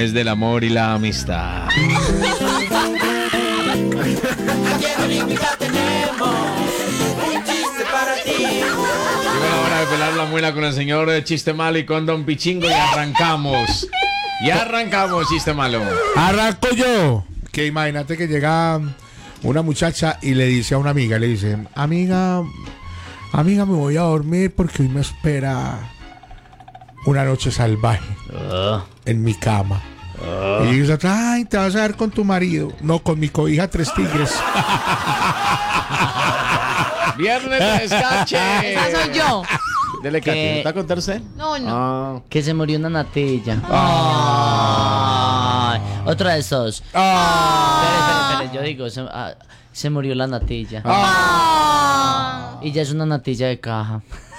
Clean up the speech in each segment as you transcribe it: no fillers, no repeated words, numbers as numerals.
mes del amor y la amistad. Aquí en Olímpica tenemos un chiste para ti. Llegó la hora de pelar la muela con el señor Chiste Malo y con Don Pichingo y arrancamos. Y arrancamos, Chiste Malo. Arranco yo. Que imagínate que llega una muchacha y le dice a una amiga, le dice, amiga, me voy a dormir porque hoy me espera una noche salvaje en mi cama. Y dice, ay, te vas a ver con tu marido. No, con mi cobija 3 tigres. Viernes de descache. Esa soy yo. Dele, Katy, ¿te va a contar usted? No. Que se murió una natilla. Ay, otra de esos. Espere, yo digo, se murió la natilla. Y ya es una natilla de caja.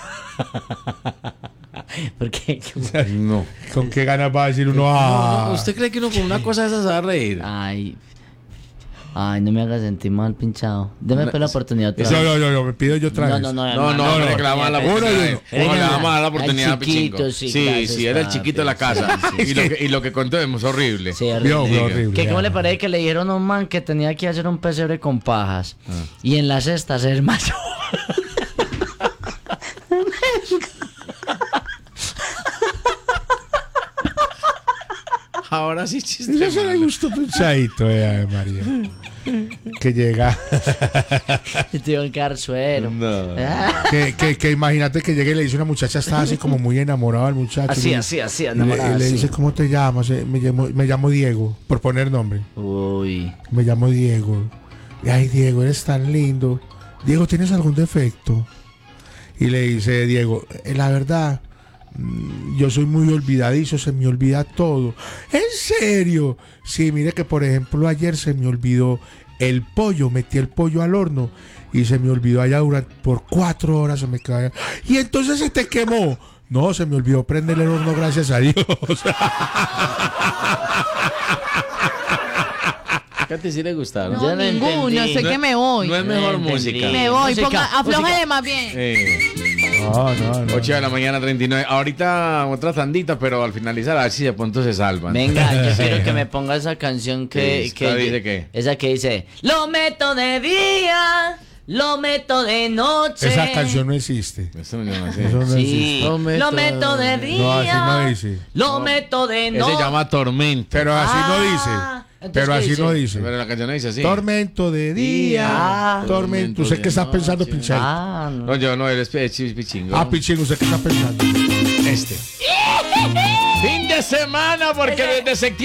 Porque No. ¿Con qué ganas va a decir uno? No, ¿usted cree que uno con una cosa de esas se va a reír? Ay, no me hagas sentir mal, pinchado. Deme la oportunidad otra vez. No, me pido yo otra vez. No, hombre, que le vamos a dar la oportunidad. Le vamos a dar la oportunidad a Pichingo. Sí, era el chiquito de la casa. Y lo que contemos, horrible. Sí, horrible. Que cómo le parece que le dijeron a un man que tenía que hacer un pesebre con pajas. Y en la cesta ser macho. Ahora sí, chiste. Eso se le gustó pensadito, María. Que llega. Y te iba a quedar suero. No. que imagínate que llegue y le dice una muchacha, está así como muy enamorada al muchacho. Así, enamorada. Y le dice, ¿cómo te llamas? Me llamo Diego, por poner nombre. Uy. Me llamo Diego. Y, ay, Diego, eres tan lindo. Diego, ¿tienes algún defecto? Y le dice Diego, la verdad, yo soy muy olvidadizo, se me olvida todo. ¿En serio? Sí, mire que por ejemplo ayer se me olvidó el pollo, metí el pollo al horno y se me olvidó allá por 4 horas se me quedó. Y entonces se te quemó. No, se me olvidó prender el horno, gracias a Dios. ¿Qué a ti sí le gustaron? No, Yo no ninguno, entendí. sé que me voy. No es mejor entendí. música. Me voy, Música. aflójale más bien. No. 8 de la mañana, 39. Ahorita otra tandita, pero al finalizar, a ver si de pronto se salvan. Venga, yo quiero que me ponga esa canción que ¿Dice qué? esa que dice, lo meto de día, lo meto de noche. Esa canción no existe. Eso no sé. Eso no Sí, existe. lo meto de día, No, así no dice. lo meto de Ese noche. se llama Tormento. Pero así no dice. entonces, Pero ¿qué así dice? no dice. Pero la canción no dice así. Tormento de día. Tormento. ¿Usted qué está pensando, Pincel? No, yo no, él es Pichingo. Pichingo, ¿usted qué está pensando? Fin de semana, porque desde septiembre